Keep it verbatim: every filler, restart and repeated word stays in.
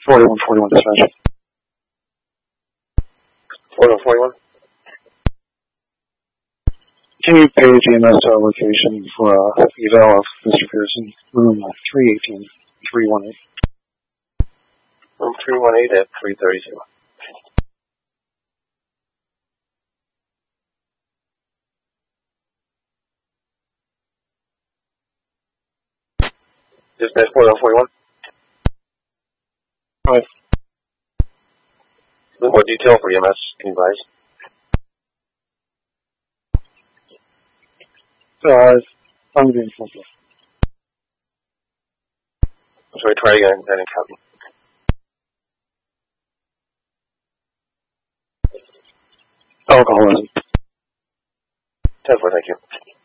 forty-one forty-one dispatch. forty-one forty-one. Can you page E M S to our location for uh, eval of Mister Pearson, room uh, three eighteen, three one eight. Room three one eight at three thirty-two. Dispatch forty-one forty-one. All right. A little more detail for E M S, can you advise? Uh, I'm being simple. I'm sorry, try again, I didn't copy. Alcoholism. ten four, thank you.